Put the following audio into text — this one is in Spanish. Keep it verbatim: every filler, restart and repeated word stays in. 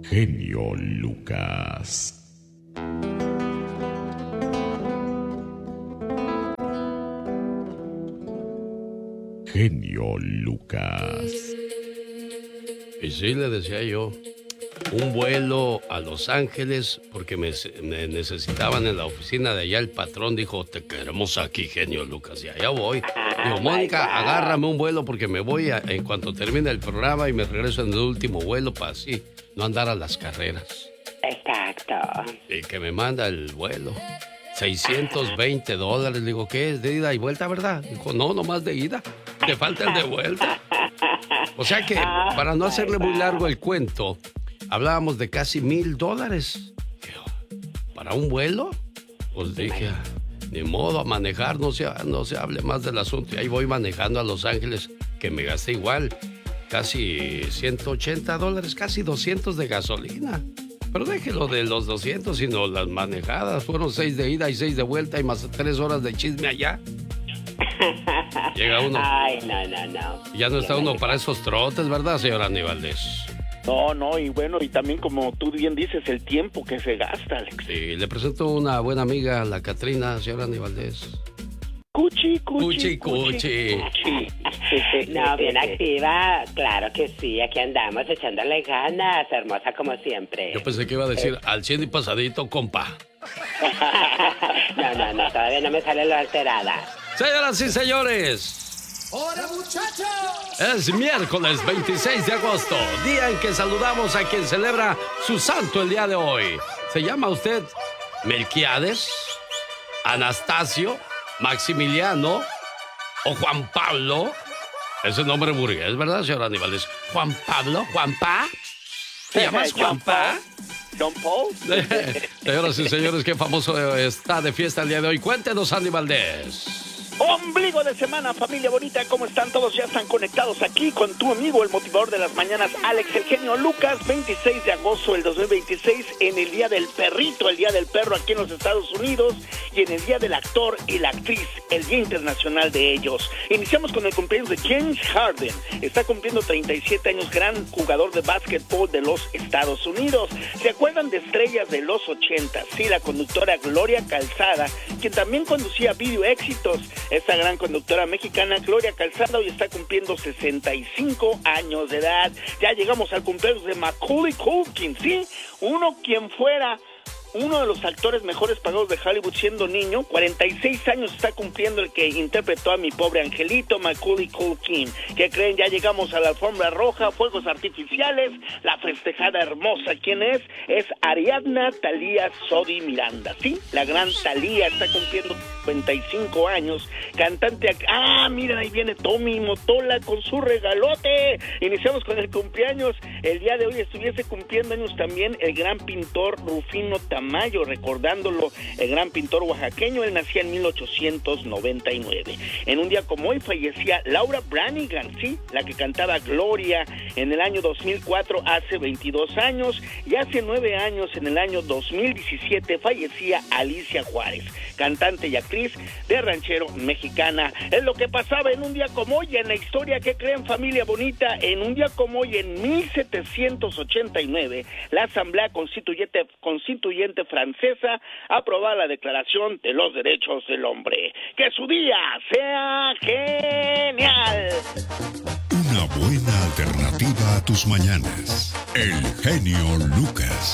Genio Lucas. Genio Lucas. Y sí, le decía yo, un vuelo a Los Ángeles porque me, me necesitaban en la oficina de allá. El patrón dijo, te queremos aquí, Genio Lucas, y allá voy. Digo, Mónica, agárrame un vuelo porque me voy a, en cuanto termine el programa y me regreso en el último vuelo para así no andar a las carreras. Exacto. Y que me manda el vuelo. seiscientos veinte dólares. Le digo, ¿qué es? ¿De ida y vuelta, verdad? Dijo, no, nomás de ida. Te falta el de vuelta. O sea que, para no hacerle muy largo el cuento, hablábamos de casi mil dólares. ¿Para un vuelo? Pues dije, ni modo, a manejar, no se, no se hable más del asunto. Y ahí voy manejando a Los Ángeles, que me gasté igual, casi ciento ochenta dólares, casi doscientos de gasolina. Pero déjelo de los doscientos, sino las manejadas. Fueron seis de ida y seis de vuelta y más tres horas de chisme allá. Llega uno. Ay, no, no, no. Ya no está uno para esos trotes, ¿verdad, señora Andy Valdés? No, no, y bueno, y también como tú bien dices, el tiempo que se gasta, Alex. Sí, le presento una buena amiga, la Catrina, señora Andy Valdés. Cuchi, cuchi, cuchi, cuchi. cuchi. No, bien activa, claro que sí, aquí andamos echándole ganas, hermosa como siempre. Yo pensé que iba a decir al cien y pasadito, compa. No, no, no, todavía no me sale lo alterada. Señoras y señores. ¡Hola, muchachos! Es miércoles veintiséis de agosto, día en que saludamos a quien celebra su santo el día de hoy. ¿Se llama usted Melquiades, Anastasio, Maximiliano o Juan Pablo? Es el nombre burgués, ¿verdad, señor Aníbales? Juan Pablo, Juanpa. ¿Te llamas Juanpa? Don Paul. Señoras y señores, qué famoso está de fiesta el día de hoy. Cuéntenos, Andy Valdés. Ombligo de semana, familia bonita, ¿cómo están todos? Ya están conectados aquí con tu amigo, el motivador de las mañanas, Alex, el genio Lucas. Veintiséis de agosto del dos mil veintiséis, en el Día del Perrito, el Día del Perro aquí en los Estados Unidos, y en el Día del Actor y la Actriz, el Día Internacional de ellos. Iniciamos con el cumpleaños de James Harden. Está cumpliendo treinta y siete años, gran jugador de básquetbol de los Estados Unidos. ¿Se acuerdan de estrellas de los ochenta? Sí, la conductora Gloria Calzada, quien también conducía Video Éxitos. Esta gran conductora mexicana, Gloria Calzada, hoy está cumpliendo sesenta y cinco años de edad. Ya llegamos al cumpleaños de Macaulay Culkin, ¿sí? Uno quien fuera uno de los actores mejores pagados de Hollywood siendo niño. Cuarenta y seis años está cumpliendo el que interpretó a mi pobre angelito, Macaulay Culkin. ¿Qué creen? Ya llegamos a la alfombra roja, fuegos artificiales, la festejada hermosa. ¿Quién es? Es Ariadna Thalía Sodi Miranda, ¿sí? La gran Thalía está cumpliendo cincuenta y cinco años. Cantante... ¡Ah, mira, ahí viene Tommy Motola con su regalote! Iniciamos con el cumpleaños. El día de hoy estuviese cumpliendo años también el gran pintor Rufino Tamayo, recordándolo, el gran pintor oaxaqueño. Él nacía en mil ochocientos noventa y nueve. En un día como hoy fallecía Laura Branigan, ¿sí? La que cantaba Gloria en el año dos mil cuatro, hace veintidós años. Y hace nueve años, en el año dos mil diecisiete, fallecía Alicia Juárez, cantante y actriz de ranchero mexicana. Es lo que pasaba en un día como hoy en la historia. ¿Qué creen, familia bonita? En un día como hoy, en mil setecientos ochenta y nueve, la Asamblea Constituyente, Constituyente francesa aprobaba la Declaración de los Derechos del Hombre. ¡Que su día sea genial! Una buena alternativa a tus mañanas. El genio Lucas.